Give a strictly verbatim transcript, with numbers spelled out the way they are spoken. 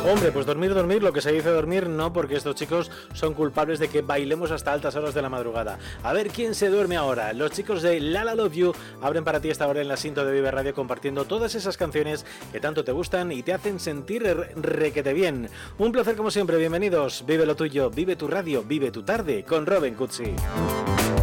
Hombre, pues dormir, dormir, lo que se dice dormir no, porque estos chicos son culpables de que bailemos hasta altas horas de la madrugada. A ver quién se duerme ahora. Los chicos de La La Love You abren para ti esta hora en la Sinto de Vive Radio, compartiendo todas esas canciones que tanto te gustan y te hacen sentir requete bien. Un placer como siempre, bienvenidos. Vive lo tuyo, vive tu radio, vive tu tarde con Robin Cutsi.